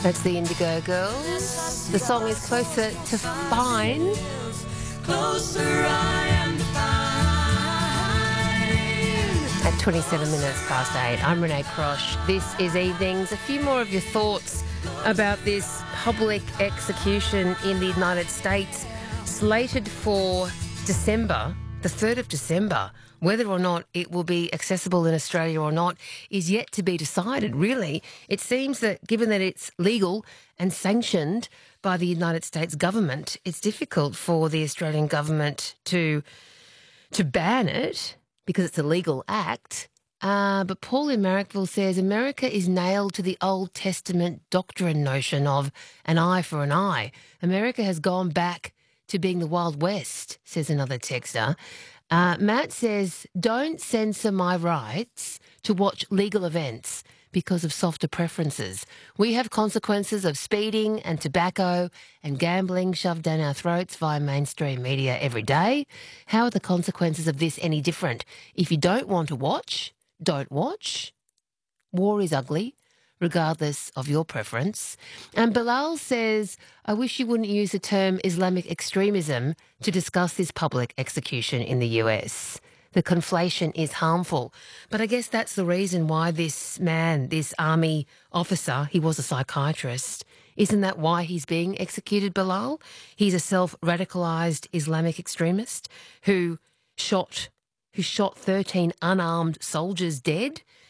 That's the Indigo Girls. The song is Closer to Fine. Closer I am to find. At 27 minutes past 8, I'm Renee Crosh. This is Evenings. A few more of your thoughts about this public execution in the United States, slated for December, the 3rd of December. Whether or not it will be accessible in Australia or not is yet to be decided, really. It seems that given that it's legal and sanctioned by the United States government, it's difficult for the Australian government to ban it because it's a legal act. But Paul in Marrickville says America is nailed to the Old Testament doctrine notion of an eye for an eye. America has gone back to being the Wild West, says another texter. Matt says, don't censor my rights to watch legal events because of softer preferences. We have consequences of speeding and tobacco and gambling shoved down our throats via mainstream media every day. How are the consequences of this any different? If you don't want to watch, don't watch. War is ugly, regardless of your preference. And Bilal says, I wish you wouldn't use the term Islamic extremism to discuss this public execution in the US. The conflation is harmful. But I guess that's the reason why this man, this army officer, he was a psychiatrist. Isn't that why he's being executed, Bilal? He's a self-radicalised Islamic extremist who shot 13 unarmed soldiers dead